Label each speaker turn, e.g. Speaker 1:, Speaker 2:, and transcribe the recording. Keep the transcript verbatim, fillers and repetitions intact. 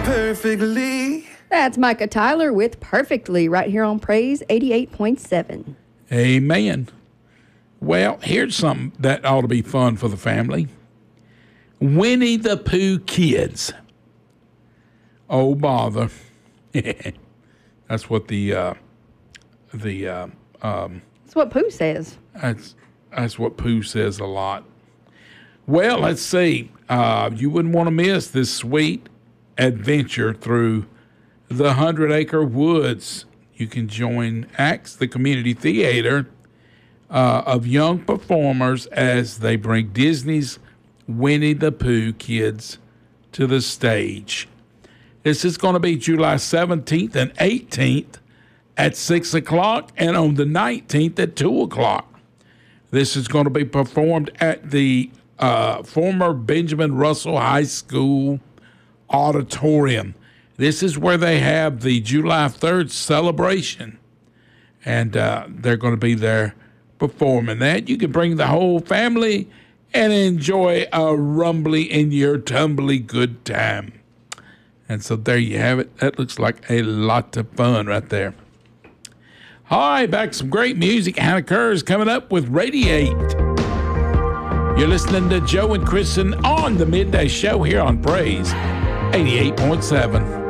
Speaker 1: Perfectly.
Speaker 2: That's Micah Tyler with Perfectly right here on Praise eighty-eight point seven.
Speaker 3: Amen. Well, here's something that ought to be fun for the family. Winnie the Pooh Kids. Oh, bother. That's what the, uh, the, uh, um,
Speaker 2: That's what Pooh says.
Speaker 3: That's, that's what Pooh says a lot. Well, let's see. Uh, you wouldn't want to miss this sweet adventure through the Hundred Acre Woods. You can join ACTS, the community theater, uh, of young performers as they bring Disney's Winnie the Pooh Kids to the stage. This is going to be July seventeenth and eighteenth at six o'clock and on the nineteenth at two o'clock. This is going to be performed at the uh, former Benjamin Russell High School auditorium. This is where they have the July third celebration, and uh, they're going to be there performing that. You can bring the whole family and enjoy a rumbly in your tumbly good time. And so there you have it. That looks like a lot of fun right there. All right, back to some great music. Hannah Kerr is coming up with Radiate. You're listening to Joe and Kristen on the Midday Show here on Praise eighty-eight point seven.